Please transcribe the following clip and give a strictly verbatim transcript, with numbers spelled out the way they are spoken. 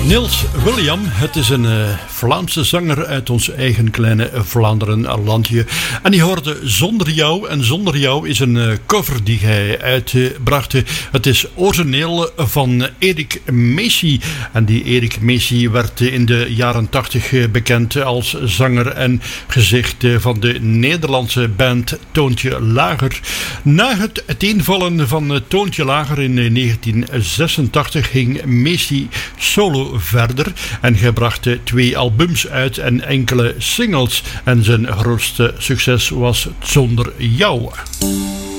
Niels William, het is een uh, Vlaamse zanger uit ons eigen kleine Vlaanderen-landje. En die hoorde Zonder Jou. En Zonder Jou is een uh, cover die hij uitbracht. Het is origineel van Erik Macy. En die Erik Macy werd in de jaren tachtig bekend als zanger en gezicht van de Nederlandse band Toontje Lager. Na het uiteenvallen van Toontje Lager in negentien zesentachtig ging Macy solo verder en hij bracht twee albums uit en enkele singles. En zijn grootste succes was Zonder Jou.